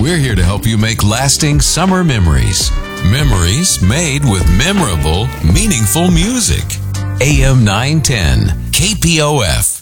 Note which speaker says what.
Speaker 1: We're here to help you make lasting summer memories. Memories made with memorable, meaningful music. AM 910, KPOF.